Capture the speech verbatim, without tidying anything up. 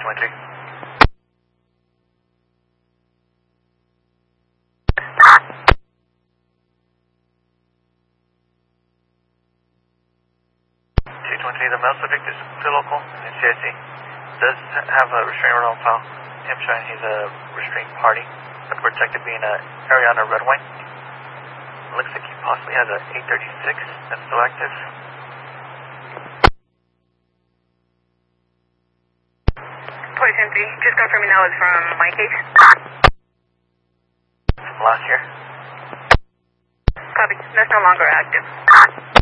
twenty-three. two twenty-three, the male subject is still local in C I C. Does have a restraining order on file. Him showing he's a restrained party, but protected being a Ariana Red Wine. Looks like he possibly has a eight thirty-six that's still active. Poison three, just confirming that was from my case. From last year. Copy, that's no longer active.